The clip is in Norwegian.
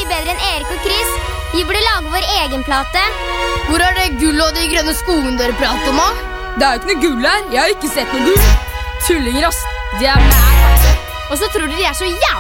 mye bedre enn Erik og Chris. Vi burde lage vår egen plate. Hvor er det gull og de grønne skoene dere prater om, da? Det er jo ikke noe gull her. Jeg har ikke sett noe gull. Tullinger, ass. De er mad. Og så tror dere de er så jævlig